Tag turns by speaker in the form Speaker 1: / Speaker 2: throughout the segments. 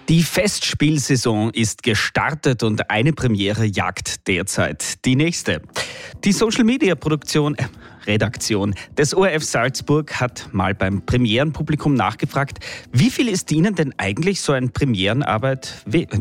Speaker 1: Die Festspielsaison ist gestartet und eine Premiere jagt derzeit die nächste. Die Redaktion des ORF Salzburg hat mal beim Premierenpublikum nachgefragt, wie viel ist Ihnen denn eigentlich so ein Premierenabend wert?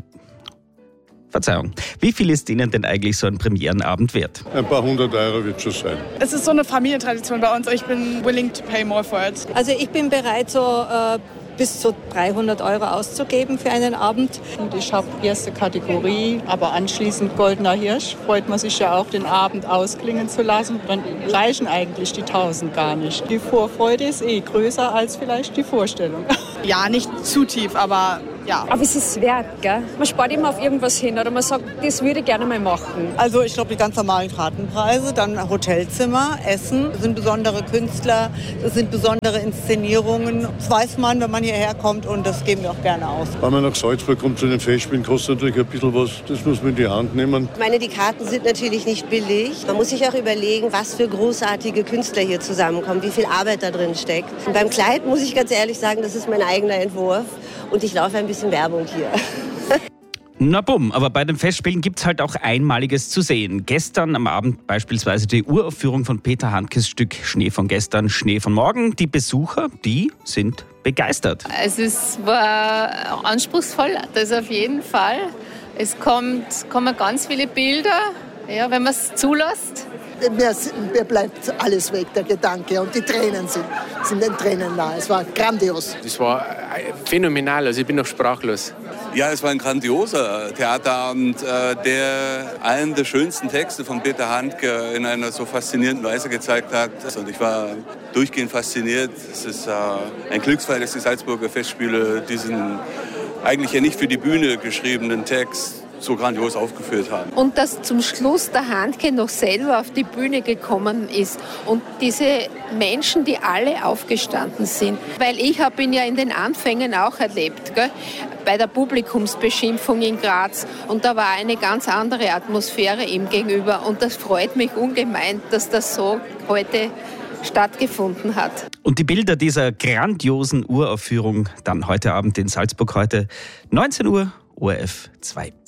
Speaker 1: Wie viel ist Ihnen denn eigentlich so ein Premierenabend wert?
Speaker 2: Ein paar 100 Euro wird schon sein.
Speaker 3: Es ist so eine Familientradition bei uns. Ich bin willing to pay more for it.
Speaker 4: Also ich bin bereit, so bis zu 300 Euro auszugeben für einen Abend.
Speaker 5: Und ich habe erste Kategorie, aber anschließend Goldener Hirsch. Freut man sich ja auch, den Abend ausklingen zu lassen. Dann reichen eigentlich die 1000 gar nicht. Die Vorfreude ist größer als vielleicht die Vorstellung.
Speaker 3: Ja, nicht zu tief, aber ja.
Speaker 6: Aber es ist wert, gell? Man spart immer auf irgendwas hin oder man sagt, das würde ich gerne mal machen.
Speaker 7: Also ich glaube, die ganz normalen Kartenpreise, dann Hotelzimmer, Essen, das sind besondere Künstler, das sind besondere Inszenierungen. Das weiß man, wenn man hierher kommt, und das geben wir auch gerne aus.
Speaker 2: Wenn man nach Salzburg kommt zu den Festspielen, kostet natürlich ein bisschen was, das muss man in die Hand nehmen.
Speaker 8: Ich meine, die Karten sind natürlich nicht billig. Man muss sich auch überlegen, was für großartige Künstler hier zusammenkommen, wie viel Arbeit da drin steckt. Und beim Kleid muss ich ganz ehrlich sagen, das ist mein eigener Entwurf und ich laufe ein bisschen Werbung hier.
Speaker 1: Na bumm, aber bei den Festspielen gibt's halt auch Einmaliges zu sehen. Gestern am Abend beispielsweise die Uraufführung von Peter Handkes Stück Schnee von gestern, Schnee von morgen. Die Besucher, die sind begeistert.
Speaker 9: War anspruchsvoll, das auf jeden Fall. Es kommen ganz viele Bilder, ja, wenn man es zulässt.
Speaker 10: Mir bleibt alles weg, der Gedanke, und die Tränen sind den Tränen nahe. Es war grandios.
Speaker 11: Das war phänomenal, also ich bin noch sprachlos.
Speaker 12: Ja, es war ein grandioser Theaterabend, der einen der schönsten Texte von Peter Handke in einer so faszinierenden Weise gezeigt hat. Und ich war durchgehend fasziniert. Es ist ein Glücksfall, dass die Salzburger Festspiele diesen eigentlich ja nicht für die Bühne geschriebenen Text so grandios aufgeführt haben.
Speaker 9: Und dass zum Schluss der Handke noch selber auf die Bühne gekommen ist und diese Menschen, die alle aufgestanden sind. Weil ich habe ihn ja in den Anfängen auch erlebt, gell? Bei der Publikumsbeschimpfung in Graz, und da war eine ganz andere Atmosphäre ihm gegenüber, und das freut mich ungemein, dass das so heute stattgefunden hat.
Speaker 1: Und die Bilder dieser grandiosen Uraufführung dann heute Abend in Salzburg, heute 19 Uhr, ORF 2.